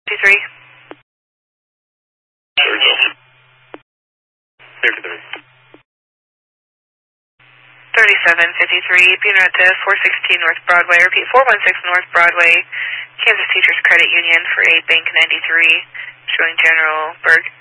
53. Clear to the 3753, Peanut to 416 North Broadway. Repeat, 416 North Broadway, Kansas Teachers Credit Union for a Bank 93, showing General Berg.